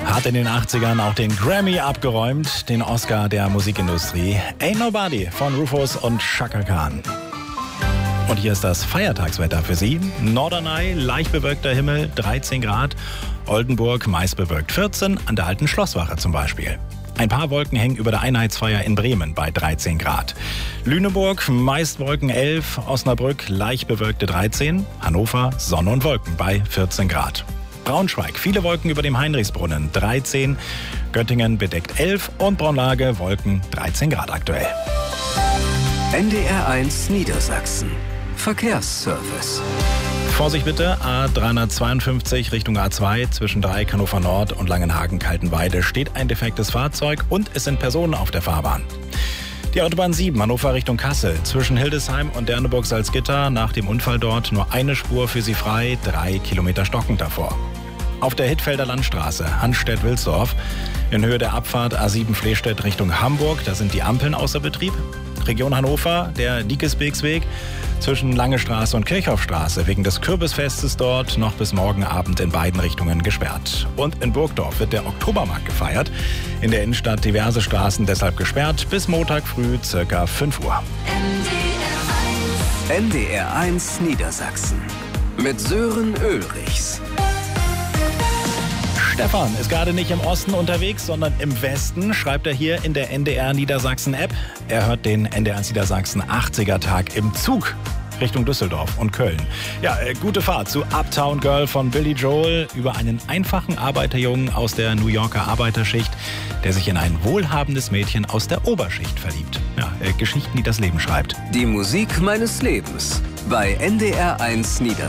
Hat in den 80ern auch den Grammy abgeräumt, den Oscar der Musikindustrie. Ain't Nobody von Rufus und Chaka Khan. Und hier ist das Feiertagswetter für Sie. Norderney, leicht bewölkter Himmel, 13 Grad. Oldenburg, meist bewölkt 14, an der alten Schlosswache zum Beispiel. Ein paar Wolken hängen über der Einheitsfeier in Bremen bei 13 Grad. Lüneburg, meist Wolken 11, Osnabrück, leicht bewölkte 13, Hannover, Sonne und Wolken bei 14 Grad. Braunschweig, viele Wolken über dem Heinrichsbrunnen, 13, Göttingen bedeckt 11 und Braunlage, Wolken 13 Grad aktuell. NDR 1 Niedersachsen. Verkehrsservice. Vorsicht bitte, A352 Richtung A2 zwischen Dreieck Hannover Nord und Langenhagen-Kaltenweide steht ein defektes Fahrzeug und es sind Personen auf der Fahrbahn. Die Autobahn 7 Hannover Richtung Kassel zwischen Hildesheim und Derneburg-Salzgitter nach dem Unfall dort nur eine Spur für Sie frei, 3 Kilometer stockend davor. Auf der Hittfelder Landstraße Hanstedt-Wilsdorf in Höhe der Abfahrt A7 Flehstedt Richtung Hamburg, da sind die Ampeln außer Betrieb. Region Hannover, der Diekesbeeksweg zwischen Lange Straße und Kirchhoffstraße wegen des Kürbisfestes dort noch bis morgen Abend in beiden Richtungen gesperrt. Und in Burgdorf wird der Oktobermarkt gefeiert. In der Innenstadt diverse Straßen deshalb gesperrt bis Montag früh ca. 5 Uhr. NDR 1 Niedersachsen mit Sören Ulrichs. Stefan ist gerade nicht im Osten unterwegs, sondern im Westen, schreibt er hier in der NDR Niedersachsen App. Er hört den NDR 1 Niedersachsen 80er-Tag im Zug Richtung Düsseldorf und Köln. Ja, gute Fahrt zu Uptown Girl von Billy Joel über einen einfachen Arbeiterjungen aus der New Yorker Arbeiterschicht, der sich in ein wohlhabendes Mädchen aus der Oberschicht verliebt. Ja, Geschichten, die das Leben schreibt. Die Musik meines Lebens bei NDR 1 Niedersachsen.